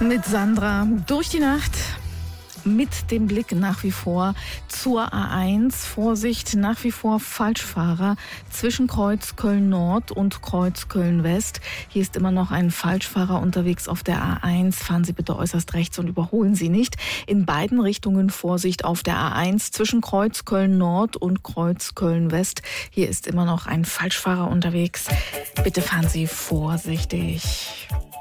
Mit Sandra durch die Nacht. Mit dem Blick nach wie vor zur A1. Vorsicht, nach wie vor Falschfahrer zwischen Kreuz Köln-Nord und Kreuz Köln-West. Hier ist immer noch ein Falschfahrer unterwegs auf der A1. Fahren Sie bitte äußerst rechts und überholen Sie nicht. In beiden Richtungen Vorsicht auf der A1 zwischen Kreuz Köln-Nord und Kreuz Köln-West. Hier ist immer noch ein Falschfahrer unterwegs. Bitte fahren Sie vorsichtig.